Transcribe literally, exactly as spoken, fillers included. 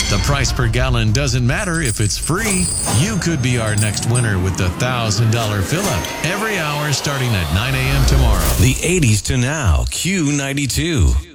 The price per gallon doesn't matter if it's free. You could be our next winner with the one thousand dollars fill-up every hour starting at nine a.m. tomorrow. The eighties to now, Q ninety-two.